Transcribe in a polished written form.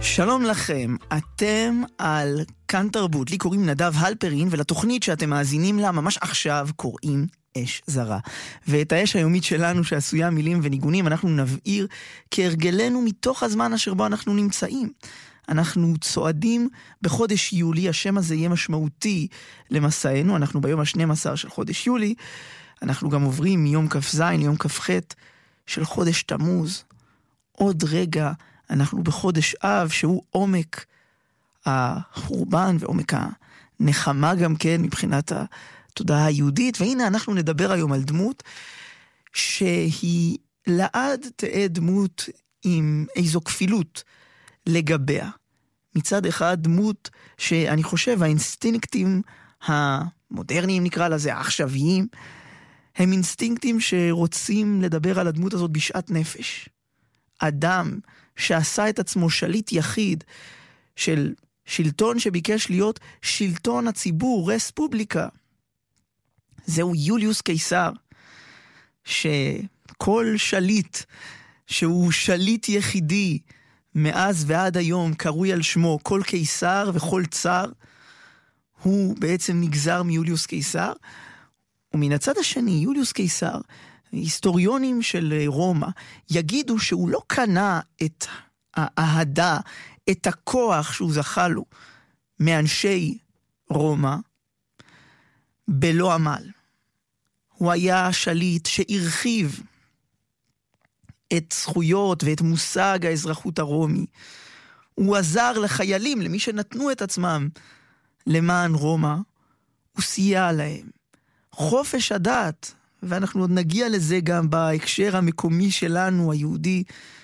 שלום לכם, אתם על כאן תרבות, לי קוראים נדב הלפרין, ולתוכנית שאתם מאזינים לה ממש עכשיו קוראים אש זרה. ואת האש היומית שלנו שעשויה מילים וניגונים אנחנו נבעיר כהרגלנו מתוך הזמן אשר בו אנחנו נמצאים. אנחנו צועדים בחודש יולי, השם הזה יהיה משמעותי למסענו, אנחנו ביום ה-12 של חודש יולי, אנחנו גם עוברים מיום כ"ז ליום כ"ח של חודש תמוז. עוד רגע אנחנו בחודש אב שהוא עומק החורבן ועומק הנחמה גם כן מבחינת התודעה היהודית, והנה אנחנו נדבר היום על דמות שהיא לעד תהיה דמות עם איזו כפילות לגביה. מצד אחד דמות שאני חושב האינסטינקטים המודרניים נקרא לזה, העכשוויים, הם אינסטינקטים שרוצים לדבר על הדמות הזאת בשעת נפש. אדם שעשה את עצמו שליט יחיד של שלטון שביקש להיות שלטון הציבור, רספובליקה. זהו יוליוס קיסר, שכל שליט שהוא שליט יחידי מאז ועד היום קרוי על שמו, כל קיסר וכל צר, הוא בעצם נגזר מיוליוס קיסר. ומן הצד השני, יוליוס קיסר, היסטוריונים של רומא, יגידו שהוא לא קנה את האהדה, את הכוח שהוא זכה לו מאנשי רומא, בלא עמל. הוא היה שליט שהרחיב את זכויות ואת מושג האזרחות הרומי. הוא עזר לחיילים, למי שנתנו את עצמם למען רומא, הוא סייע להם. חופש הדת, ואנחנו עוד נגיע לזה גם בהקשר המקומי שלנו, היהודי,